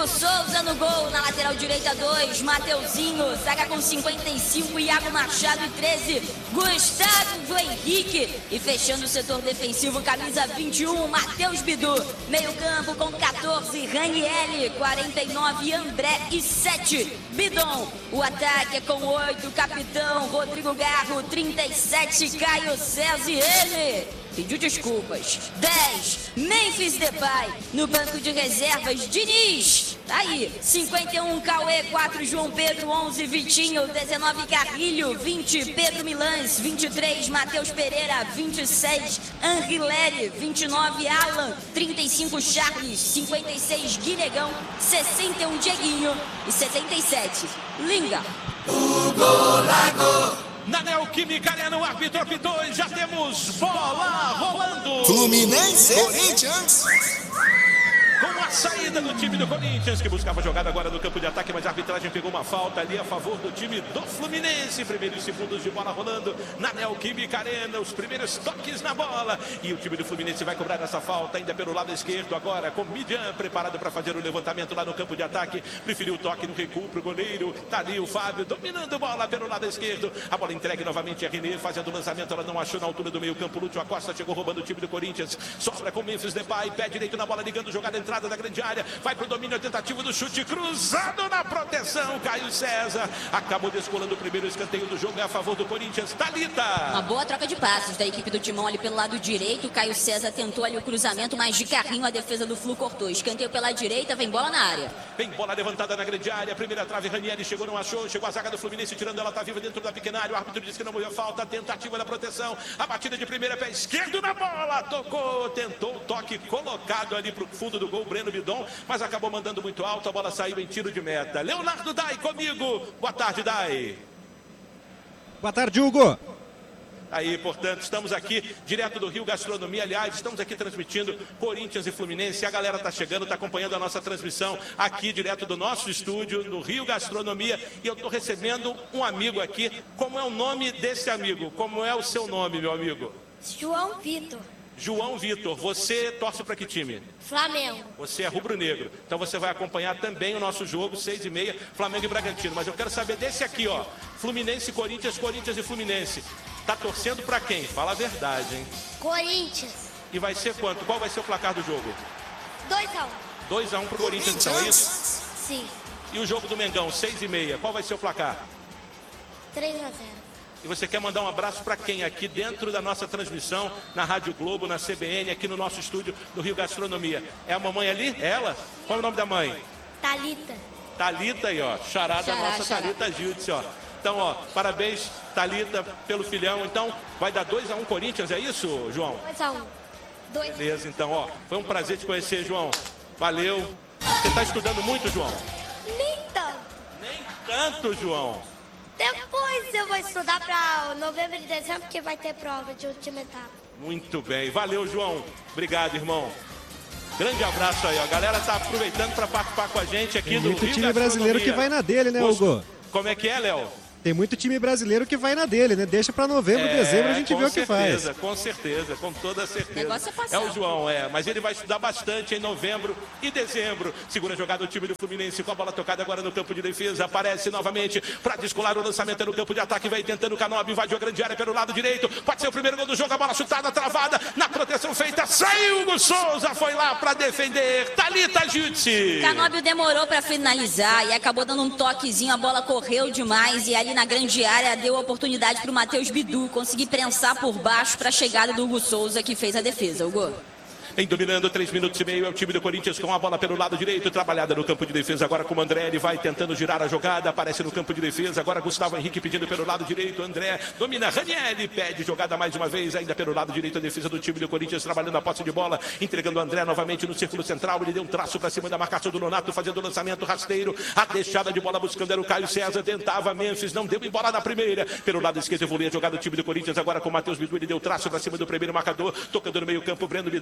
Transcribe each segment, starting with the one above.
Hugo Souza no gol, na lateral direita 2, Mateuzinho, zaga com 55, Iago Machado e 13, Gustavo Henrique. E fechando o setor defensivo, camisa 21, Matheus Bidu. Meio campo com 14, Ranieri, 49, André e 7, Bidon. O ataque é com 8, capitão Rodrigo Garro, 37, Caio César e ele pediu desculpas. 10, Memphis Depay. No banco de reservas, Diniz. Aí, 51, Cauê, 4, João Pedro, 11, Vitinho, 19, Carrilho, 20, Pedro Milans, 23, Matheus Pereira, 26, Anrileri, 29, Alan, 35, Charles, 56, Guinegão, 61, Dieguinho e 77, Linga. Hugo Lago. Na Neoquímica Arena, o árbitro apitou e já temos bola rolando. Fluminense, Corinthians. Com a saída do time do Corinthians, que buscava jogada agora no campo de ataque, mas a arbitragem pegou uma falta ali a favor do time do Fluminense. Primeiros segundos de bola rolando na Neoquímica Arena, os primeiros toques na bola. E o time do Fluminense vai cobrar essa falta ainda pelo lado esquerdo agora, com Midian preparado para fazer o levantamento lá no campo de ataque. Preferiu o toque no recuo para o goleiro. Tá ali o Fábio dominando a bola pelo lado esquerdo. A bola entregue novamente a René, fazendo o lançamento. Ela não achou na altura do meio campo. Lúcio Acosta chegou roubando o time do Corinthians. Sobra com Memphis Depay, pé direito na bola, ligando jogada, entrada da grande área. Vai pro domínio, tentativo do chute cruzado na proteção. Caio César acabou descolando o primeiro escanteio do jogo. É a favor do Corinthians. Thalita. Uma boa troca de passos da equipe do Timão ali pelo lado direito. Caio César tentou ali o cruzamento, mas de carrinho a defesa do Flu cortou. Escanteio pela direita, vem bola na área. Vem bola levantada na grande área. Primeira trave, Ranieri chegou, não achou. Chegou a zaga do Fluminense, tirando ela, tá viva dentro da pequena área. O árbitro disse que não houve falta. Tentativa da proteção. A batida de primeira, pé esquerdo na bola. Tocou, tentou o toque colocado ali pro fundo do gol, Breno Bidon, mas acabou mandando muito alto. A bola saiu em tiro de meta. Leonardo Dai comigo. Boa tarde, Dai. Boa tarde, Hugo. Aí, portanto, estamos aqui direto do Rio Gastronomia. Aliás, estamos aqui transmitindo Corinthians e Fluminense. A galera está chegando, está acompanhando a nossa transmissão aqui direto do nosso estúdio, no Rio Gastronomia. E eu estou recebendo um amigo aqui. Como é o nome desse amigo? Como é o seu nome, meu amigo? João Vitor. João Vitor, você torce para que time? Flamengo. Você é rubro-negro. Então você vai acompanhar também o nosso jogo, 6h30, Flamengo e Bragantino. Mas eu quero saber desse aqui, ó. Fluminense, Corinthians, Corinthians e Fluminense. Tá torcendo para quem? Fala a verdade, hein? Corinthians. E vai ser quanto? Qual vai ser o placar do jogo? 2-1. 2-1 pro Corinthians, então, é isso? Sim. E o jogo do Mengão, 6h30, qual vai ser o placar? 3-0. E você quer mandar um abraço para quem aqui dentro da nossa transmissão, na Rádio Globo, na CBN, aqui no nosso estúdio do Rio Gastronomia? É a mamãe ali? É ela? Qual é o nome da mãe? Thalita. Thalita aí, ó. Charada nossa Thalita Gildes, ó. Então, ó, parabéns, Thalita, pelo filhão. Então, vai dar 2-1 Corinthians, é isso, João? 2-1. 2-1. Beleza, então, ó. Foi um prazer te conhecer, João. Valeu. Você tá estudando muito, João? Nem tanto. Nem tanto, João. Depois eu vou estudar para novembro e dezembro, porque vai ter prova de última etapa. Muito bem. Valeu, João. Obrigado, irmão. Grande abraço aí, ó. A galera tá aproveitando para participar com a gente aqui do Rio Muito time brasileiro que vai na dele, né, Hugo? Como é que é, Léo? Tem muito time brasileiro que vai na dele, né? Deixa pra novembro, dezembro, a gente vê o que faz. Com certeza, com toda certeza. O negócio é passar. É o João, mas ele vai estudar bastante em novembro e dezembro. Segura a jogada do time do Fluminense com a bola tocada agora no campo de defesa. Aparece novamente para descolar o lançamento no campo de ataque. Vai tentando o Canobi, invadiu a grande área pelo lado direito. Pode ser o primeiro gol do jogo, a bola chutada, travada, na proteção feita. Saiu Hugo Souza, foi lá para defender. Thalita Jutsi. Canóbio demorou para finalizar e acabou dando um toquezinho. A bola correu demais e ali na grande área deu a oportunidade para o Matheus Bidu conseguir prensar por baixo para a chegada do Hugo Souza, que fez a defesa. Hugo. Em dominando 3 minutos e meio é o time do Corinthians com a bola pelo lado direito, trabalhada no campo de defesa agora com o André, ele vai tentando girar a jogada, aparece no campo de defesa, agora Gustavo Henrique pedindo pelo lado direito, André domina, Ranieri pede jogada mais uma vez, ainda pelo lado direito a defesa do time do Corinthians trabalhando a posse de bola, entregando o André novamente no círculo central, ele deu um traço para cima da marcação do Nonato, fazendo o lançamento rasteiro, a deixada de bola buscando era o Caio César, tentava Memphis, não deu embora na primeira, pelo lado esquerdo evoluía a jogada do time do Corinthians agora com o Matheus Bidu, ele deu traço para cima do primeiro marcador, tocando no meio campo, Breno Bidon, Memphis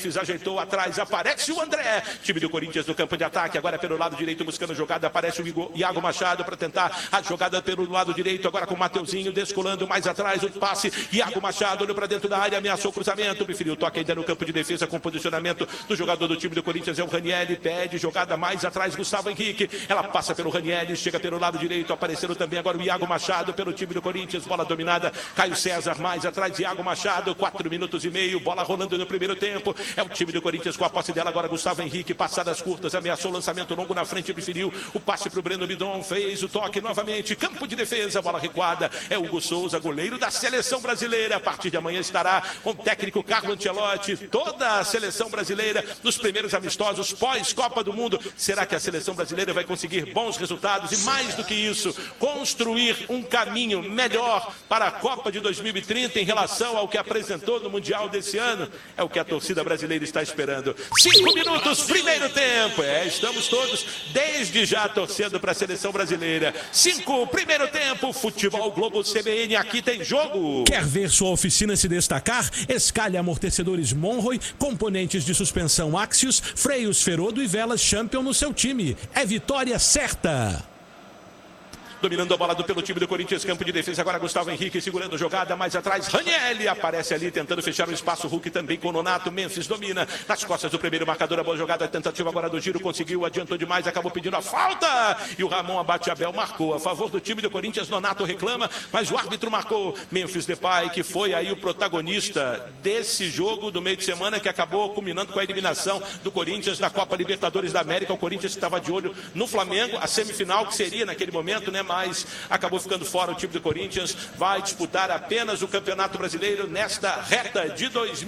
Memphis ajeitou atrás, aparece o André. Time do Corinthians no campo de ataque, agora pelo lado direito buscando jogada, aparece o Iago Machado para tentar a jogada pelo lado direito, agora com o Mateuzinho descolando mais atrás, o passe, Iago Machado olhou para dentro da área, ameaçou o cruzamento, preferiu o toque ainda no campo de defesa com posicionamento do jogador do time do Corinthians, é o Ranieri, pede jogada mais atrás, Gustavo Henrique, ela passa pelo Ranieri, chega pelo lado direito, aparecendo também agora o Iago Machado pelo time do Corinthians, bola dominada, Caio César mais atrás, Iago Machado, 4 minutos e meio, bola rolando no primeiro tempo, é o time do Corinthians com a posse dela, agora Gustavo Henrique, passadas curtas, ameaçou o lançamento longo na frente, preferiu o passe para o Breno Bidon, fez o toque novamente, campo de defesa, bola recuada, é Hugo Souza, goleiro da seleção brasileira, a partir de amanhã estará com o técnico Carlo Ancelotti, toda a seleção brasileira nos primeiros amistosos pós-Copa do Mundo. Será que a seleção brasileira vai conseguir bons resultados e, mais do que isso, construir um caminho melhor para a Copa de 2030 em relação ao que apresentou no Mundial desse ano? É o que a torcida brasileira está esperando. 5 minutos, primeiro tempo. Estamos todos desde já torcendo para a seleção brasileira. 5, primeiro tempo, Futebol Globo CBN, aqui tem jogo. Quer ver sua oficina se destacar? Escalhe amortecedores Monroy, componentes de suspensão Axios, freios Ferodo e velas Champion no seu time. É vitória certa. Dominando a bola pelo time do Corinthians, campo de defesa, agora Gustavo Henrique segurando a jogada, mais atrás, Ranieri aparece ali, tentando fechar o espaço, Hulk também com o Nonato, Memphis domina, nas costas do primeiro marcador, a boa jogada, a tentativa agora do giro, conseguiu, adiantou demais, acabou pedindo a falta, e o Ramon Abate-Abel marcou, a favor do time do Corinthians, Nonato reclama, mas o árbitro marcou, Memphis Depay, que foi aí o protagonista desse jogo do meio de semana, que acabou culminando com a eliminação do Corinthians na Copa Libertadores da América, o Corinthians estava de olho no Flamengo, a semifinal que seria naquele momento, né, mas acabou ficando fora o time do Corinthians, vai disputar apenas o Campeonato Brasileiro nesta reta de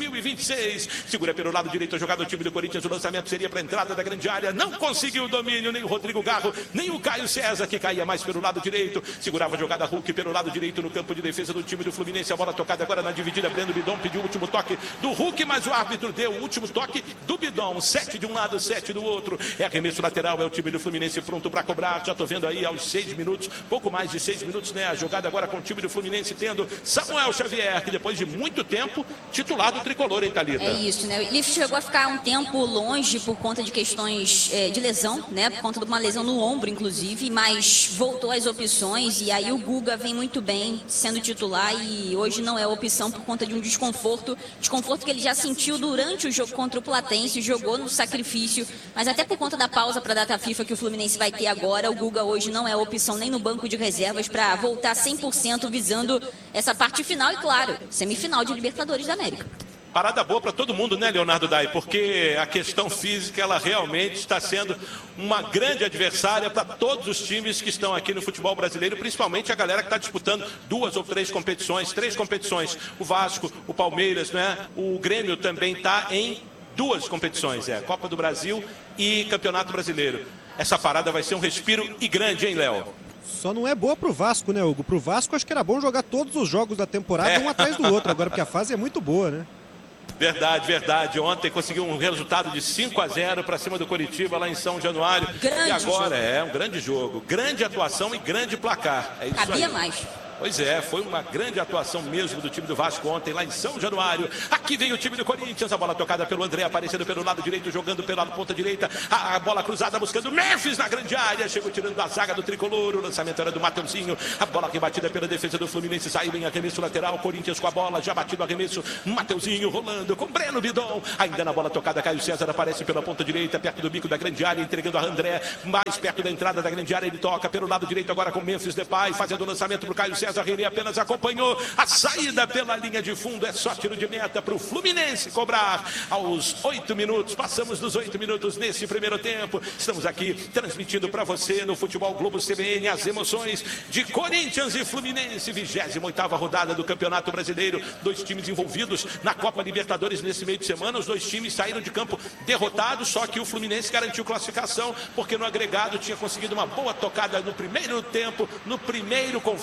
2026. Segura pelo lado direito a jogada do time do Corinthians, o lançamento seria para a entrada da grande área, não conseguiu o domínio, nem o Rodrigo Garro, nem o Caio César, que caía mais pelo lado direito, segurava a jogada Hulk pelo lado direito no campo de defesa do time do Fluminense, a bola tocada agora na dividida, Breno Bidon pediu o último toque do Hulk, mas o árbitro deu o último toque do Bidon, 7 de um lado, 7 do outro, é arremesso lateral, é o time do Fluminense pronto para cobrar, já estou vendo aí aos 6 minutos, pouco mais de 6 minutos, né? A jogada agora com o time do Fluminense tendo Samuel Xavier, que depois de muito tempo, titular do tricolor, hein, Thalita? É isso, né? Ele chegou a ficar um tempo longe por conta de questões de lesão, né? Por conta de uma lesão no ombro, inclusive, mas voltou às opções e aí o Guga vem muito bem sendo titular e hoje não é opção por conta de um desconforto que ele já sentiu durante o jogo contra o Platense, jogou no sacrifício, mas até por conta da pausa para a data FIFA que o Fluminense vai ter agora, o Guga hoje não é opção nem no banco de reservas para voltar 100% visando essa parte final e, claro, semifinal de Libertadores da América. Parada boa para todo mundo, né, Leonardo Dai? Porque a questão física, ela realmente está sendo uma grande adversária para todos os times que estão aqui no futebol brasileiro, principalmente a galera que está disputando 2 ou 3 competições, 3 competições. O Vasco, o Palmeiras, né? O Grêmio também está em 2 competições, Copa do Brasil e Campeonato Brasileiro. Essa parada vai ser um respiro e grande, hein, Léo? Só não é boa pro Vasco, né, Hugo? Pro Vasco acho que era bom jogar todos os jogos da temporada um atrás do outro, agora porque a fase é muito boa, né? Verdade, verdade. Ontem conseguiu um resultado de 5-0 para cima do Coritiba lá em São Januário. Grande e agora jogo. Um grande jogo, grande atuação e grande placar. É isso Cabia aí. Mais. Pois é, foi uma grande atuação mesmo do time do Vasco ontem lá em São Januário. Aqui vem o time do Corinthians, a bola tocada pelo André, aparecendo pelo lado direito, jogando pela ponta direita, a bola cruzada buscando Memphis na grande área, chegou tirando da zaga do tricolor, o lançamento era do Mateuzinho, a bola rebatida pela defesa do Fluminense, saiu em arremesso lateral, Corinthians com a bola, já batido o arremesso, Mateuzinho rolando com Breno Bidon, ainda na bola tocada, Caio César aparece pela ponta direita, perto do bico da grande área, entregando a André, mais perto da entrada da grande área, ele toca pelo lado direito agora com Memphis Depay, fazendo o lançamento para o Caio César, ele apenas acompanhou a saída pela linha de fundo, é só tiro de meta para o Fluminense cobrar aos 8 minutos, passamos dos 8 minutos nesse primeiro tempo, estamos aqui transmitindo para você no Futebol Globo CBN as emoções de Corinthians e Fluminense, 28ª rodada do Campeonato Brasileiro, 2 times envolvidos na Copa Libertadores nesse meio de semana, os 2 times saíram de campo derrotados, só que o Fluminense garantiu classificação, porque no agregado tinha conseguido uma boa tocada no primeiro tempo, no primeiro confronto,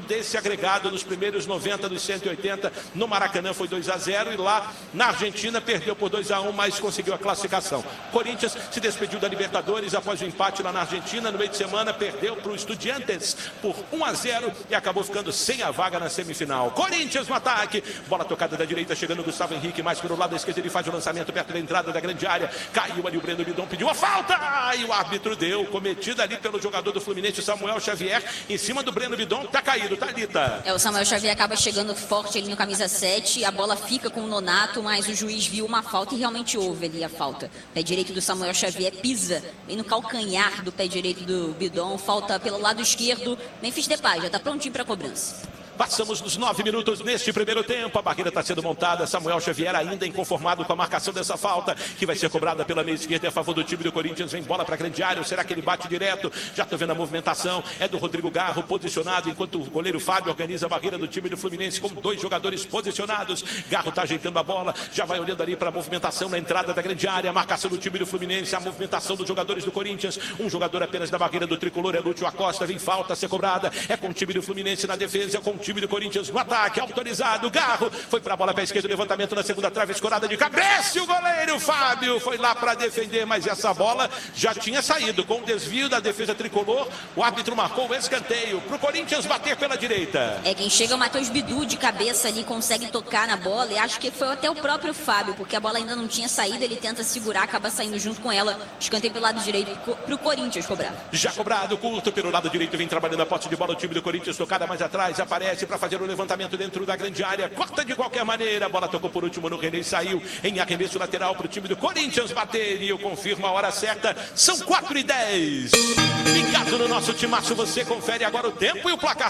desse agregado nos primeiros 90 dos 180. No Maracanã foi 2-0 e lá na Argentina perdeu por 2-1, mas conseguiu a classificação. Corinthians se despediu da Libertadores após o empate lá na Argentina. No meio de semana perdeu para o Estudiantes por 1-0 e acabou ficando sem a vaga na semifinal. Corinthians no ataque, bola tocada da direita, chegando o Gustavo Henrique, mais pelo lado da esquerda, ele faz o lançamento perto da entrada da grande área, caiu ali o Breno Bidon, pediu a falta, e o árbitro deu, cometida ali pelo jogador do Fluminense, Samuel Xavier, em cima do Breno Bidon, tá caído, Thalita. O Samuel Xavier acaba chegando forte ali no camisa 7, a bola fica com o Nonato, mas o juiz viu uma falta e realmente houve ali a falta. Pé direito do Samuel Xavier pisa bem no calcanhar do pé direito do Bidon, falta pelo lado esquerdo, Memphis Depay já tá prontinho para cobrança. Passamos dos 9 minutos neste primeiro tempo. A barreira está sendo montada. Samuel Xavier ainda inconformado com a marcação dessa falta, que vai ser cobrada pela meia esquerda a favor do time do Corinthians. Vem bola para a grande área. Será que ele bate direto? Já estou vendo a movimentação. É do Rodrigo Garro posicionado, enquanto o goleiro Fábio organiza a barreira do time do Fluminense com 2 jogadores posicionados. Garro está ajeitando a bola. Já vai olhando ali para a movimentação na entrada da grande área. A marcação do time do Fluminense. A movimentação dos jogadores do Corinthians. Um jogador apenas da barreira do tricolor é Lúcio Acosta. Vem falta a ser cobrada. É com o time do Fluminense na defesa. É com o time do Corinthians no ataque, autorizado, Garro foi para a bola pé esquerdo, levantamento na segunda trave, escorada de cabeça, e o goleiro Fábio foi lá para defender, mas essa bola já tinha saído, com o desvio da defesa tricolor, o árbitro marcou o escanteio, para o Corinthians bater pela direita. Quem chega é o Matheus Bidu de cabeça ali, consegue tocar na bola, e acho que foi até o próprio Fábio, porque a bola ainda não tinha saído, ele tenta segurar, acaba saindo junto com ela, escanteio pelo lado direito, para o Corinthians cobrar. Já cobrado, curto pelo lado direito, vem trabalhando a posse de bola, o time do Corinthians, tocada mais atrás, aparece para fazer o levantamento dentro da grande área, corta de qualquer maneira, a bola tocou por último no René e saiu em arremesso lateral para o time do Corinthians bater, e eu confirmo a hora certa, são 4:10. Ligado no nosso timaço, você confere agora o tempo e o placar.